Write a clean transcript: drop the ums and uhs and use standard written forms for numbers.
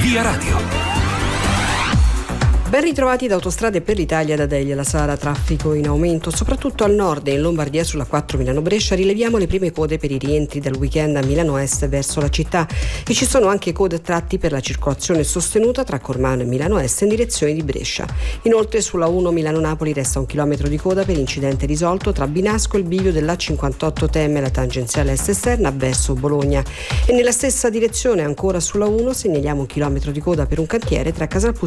Via Radio. Ben ritrovati da Autostrade per l'Italia da Delia La Sara. Traffico in aumento soprattutto al nord e in Lombardia sulla 4 Milano-Brescia. Rileviamo le prime code per i rientri dal weekend a Milano Est verso la città e ci sono anche code a tratti per la circolazione sostenuta tra Cormano e Milano Est in direzione di Brescia. Inoltre sulla 1 Milano-Napoli resta 1 chilometro di coda per incidente risolto tra Binasco e il bivio della 58 Temme, la tangenziale est esterna verso Bologna. E nella stessa direzione ancora sulla 1 segnaliamo 1 chilometro di coda per un cantiere tra Casalpuzzo